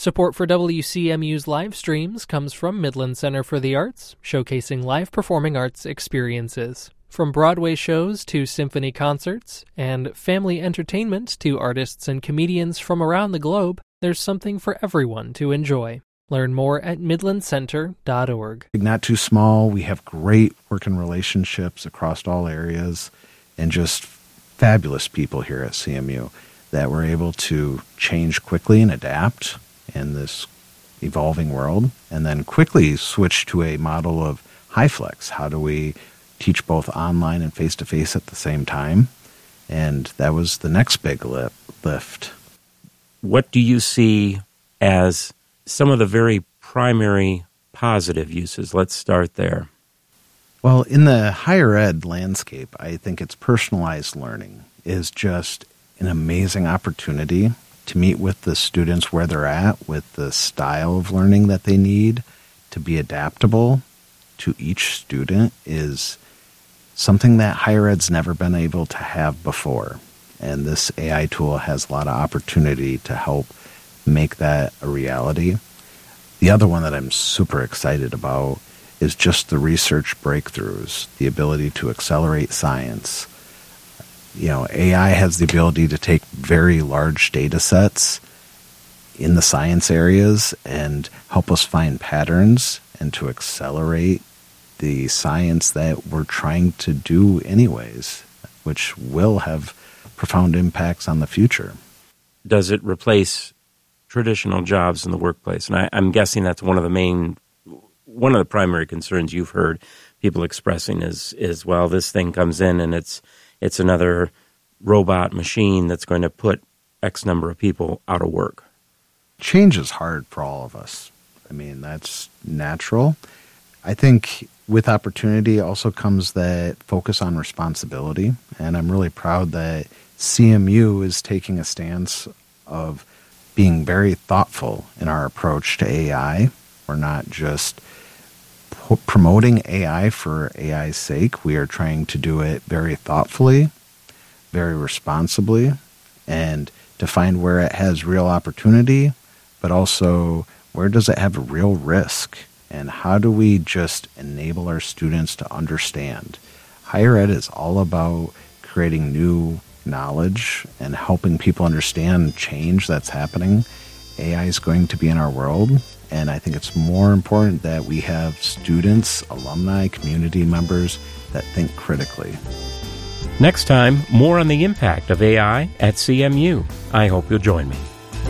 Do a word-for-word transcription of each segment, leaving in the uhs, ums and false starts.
Support for W C M U's live streams comes from Midland Center for the Arts, showcasing live performing arts experiences. From Broadway shows to symphony concerts, and family entertainment to artists and comedians from around the globe, there's something for everyone to enjoy. Learn more at midland center dot org. Not too small. We have great working relationships across all areas and just fabulous people here at C M U that we're able to change quickly and adapt in this evolving world, and then quickly switch to a model of HyFlex. How do we teach both online and face-to-face at the same time? And that was the next big lift. What do you see as some of the very primary positive uses? Let's start there. Well, in the higher ed landscape, I think it's personalized learning is just an amazing opportunity to meet with the students where they're at, with the style of learning that they need, to be adaptable to each student is something that higher ed's never been able to have before. And this A I tool has a lot of opportunity to help make that a reality. The other one that I'm super excited about is just the research breakthroughs, the ability to accelerate science. You know, A I has the ability to take very large data sets in the science areas and help us find patterns and to accelerate the science that we're trying to do anyways, which will have profound impacts on the future. Does it replace traditional jobs in the workplace? And I, I'm guessing that's one of the main, one of the primary concerns you've heard people expressing is, is well, this thing comes in and it's it's another robot machine that's going to put X number of people out of work. Change is hard for all of us. I mean, that's natural. I think with opportunity also comes that focus on responsibility, and I'm really proud that C M U is taking a stance of being very thoughtful in our approach to A I. We're not just p- promoting A I for A I's sake. We are trying to do it very thoughtfully, very responsibly, and to find where it has real opportunity, but also where does it have a real risk, and how do we just enable our students to understand. Higher ed is all about creating new knowledge and helping people understand change that's happening. A I is going to be in our world, and I think it's more important that we have students, alumni, community members that think critically. Next time, more on the impact of A I at C M U. I hope you'll join me.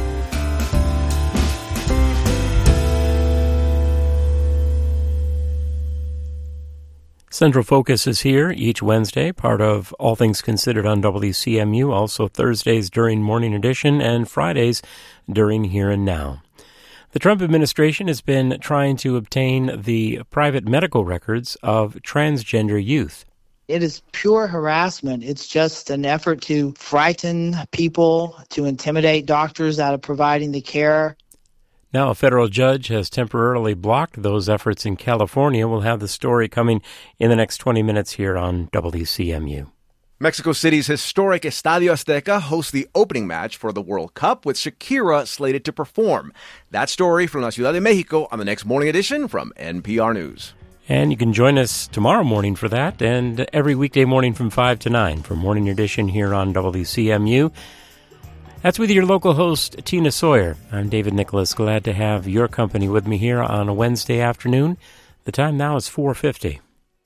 Central Focus is here each Wednesday, part of All Things Considered on W C M U, also Thursdays during Morning Edition and Fridays during Here and Now. The Trump administration has been trying to obtain the private medical records of transgender youth. It is pure harassment. It's just an effort to frighten people, to intimidate doctors out of providing the care. Now a federal judge has temporarily blocked those efforts in California. We'll have the story coming in the next twenty minutes here on W C M U. Mexico City's historic Estadio Azteca hosts the opening match for the World Cup with Shakira slated to perform. That story from La Ciudad de Mexico on the next Morning Edition from N P R News. And you can join us tomorrow morning for that, and every weekday morning from five to nine for Morning Edition here on W C M U. That's with your local host, Tina Sawyer. I'm David Nicholas. Glad to have your company with me here on a Wednesday afternoon. The time now is four fifty.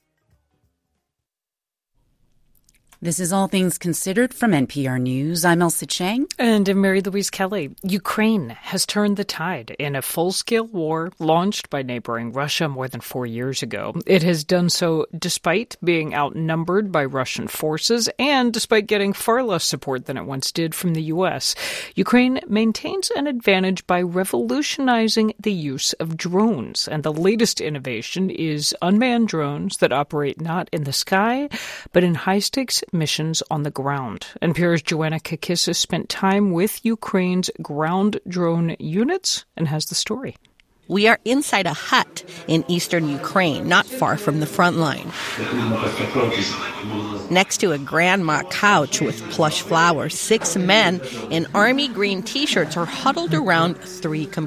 This is All Things Considered from N P R News. I'm Elsa Chang. And I'm Mary Louise Kelly. Ukraine has turned the tide in a full-scale war launched by neighboring Russia more than four years ago. It has done so despite being outnumbered by Russian forces and despite getting far less support than it once did from the U S. Ukraine maintains an advantage by revolutionizing the use of drones. And the latest innovation is unmanned drones that operate not in the sky, but in high-stakes missions on the ground. N P R's Joanna Kakissis spent time with Ukraine's ground drone units and has the story. We are inside a hut in eastern Ukraine, not far from the front line. Next to a grandma couch with plush flowers, six men in army green T-shirts are huddled around three computers.